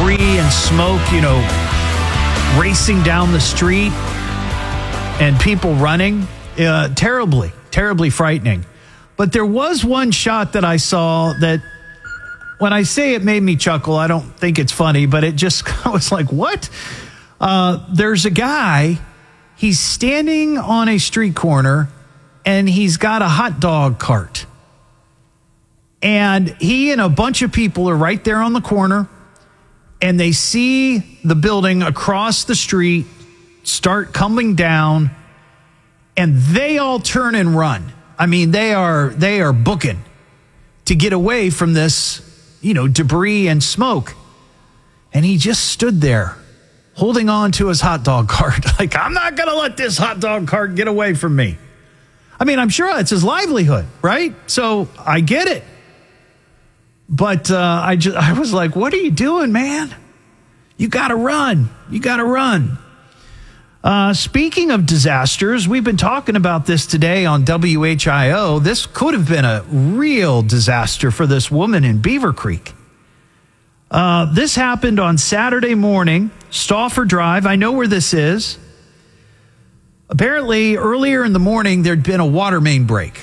debris and smoke, racing down the street and people running. Terribly frightening. But there was one shot that I saw that, when I say it made me chuckle, I don't think it's funny, but I was like, what? There's a guy, he's standing on a street corner, and he's got a hot dog cart. And he and a bunch of people are right there on the corner, and they see the building across the street start coming down, and they all turn and run. I mean, they are booking to get away from this, debris and smoke. And he just stood there holding on to his hot dog cart. Like, I'm not going to let this hot dog cart get away from me. I mean, I'm sure that's his livelihood, right? So I get it. But I was like, what are you doing, man? You got to run. You got to run. Speaking of disasters, we've been talking about this today on WHIO. This could have been a real disaster for this woman in Beaver Creek. This happened on Saturday morning, Stauffer Drive. I know where this is. Apparently, earlier in the morning, there'd been a water main break.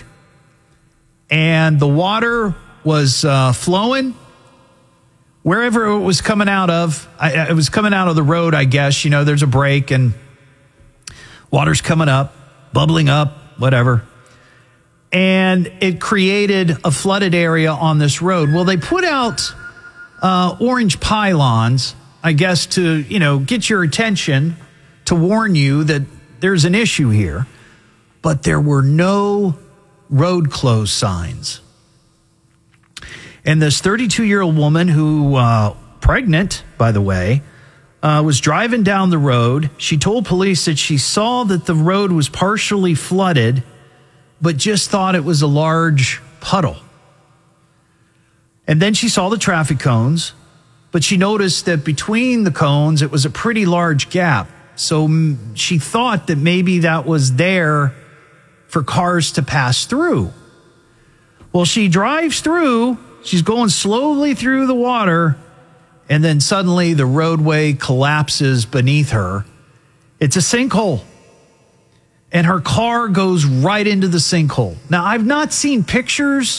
And the water was flowing wherever it was coming out of. It was coming out of the road, I guess. There's a break and water's coming up, bubbling up, whatever. And it created a flooded area on this road. Well, they put out orange pylons, I guess, to, get your attention, to warn you that there's an issue here. But there were no road closed signs. And this 32-year-old woman who, pregnant, by the way, was driving down the road. She told police that she saw that the road was partially flooded, but just thought it was a large puddle. And then she saw the traffic cones, but she noticed that between the cones, it was a pretty large gap. So she thought that maybe that was there for cars to pass through. Well, she drives through. She's going slowly through the water, and then suddenly the roadway collapses beneath her. It's a sinkhole, and her car goes right into the sinkhole. Now, I've not seen pictures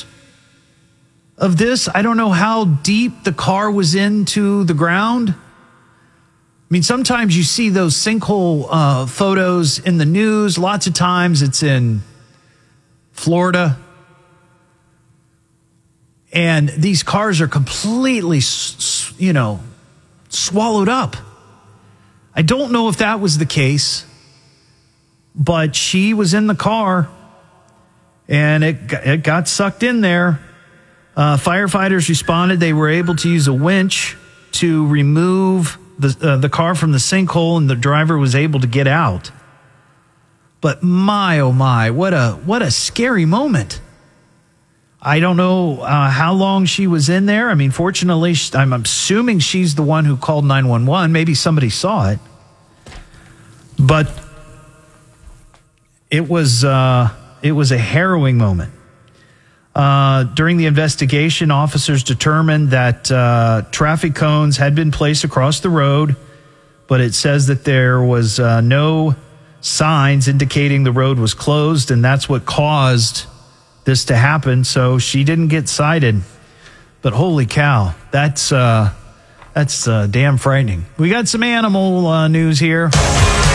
of this. I don't know how deep the car was into the ground. I mean, sometimes you see those sinkhole photos in the news. Lots of times it's in Florida. And these cars are completely, swallowed up. I don't know if that was the case, but she was in the car and it got sucked in there. Firefighters responded. They were able to use a winch to remove the car from the sinkhole, and the driver was able to get out. But my, oh my, what a scary moment. I don't know how long she was in there. I mean, fortunately, I'm assuming she's the one who called 911. Maybe somebody saw it. But it was a harrowing moment. During the investigation, officers determined that traffic cones had been placed across the road, but it says that there was no signs indicating the road was closed, and that's what caused this to happen. So she didn't get cited. But holy cow, that's damn frightening. We got some animal news here.